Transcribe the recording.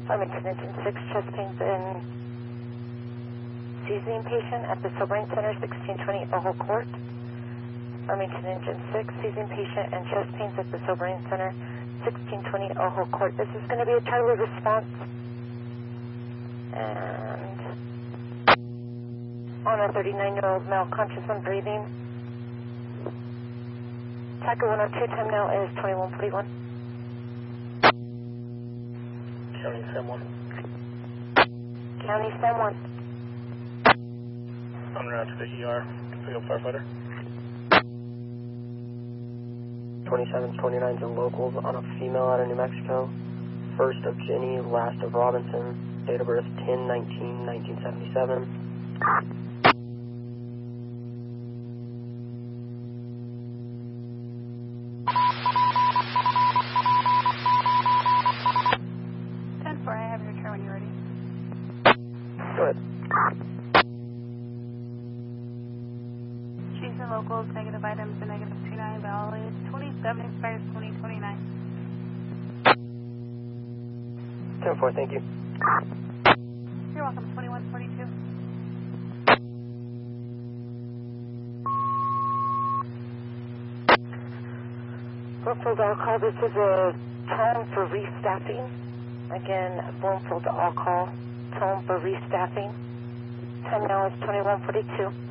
Farmington Engine 6, chest pains and seizing patient at the Sobering Center, 1620 Ojo Court. Farmington Engine 6, seizing patient and chest pains at the Sobering Center, 1620 Ojo Court. This is going to be a Charlie response. And on a 39-year-old male, conscious and breathing. TACA 102, time now is 2141. County Sam 1. County Sam 1. En route to the ER to pick up firefighter. 27s, 29s, and locals on a female out of New Mexico. First of Jenny, last of Robinson. Date of birth 10/19/1977. 10-4, I have your turn when you're ready. Go ahead. Chiefs and locals, negative items, and negative 29, valid 27, expires 2029. 10-4, thank you. You're welcome, 2142. Bloomfield all call, this is a tone for restaffing. Again, Bloomfield all call, tone for restaffing. Time now is 2142.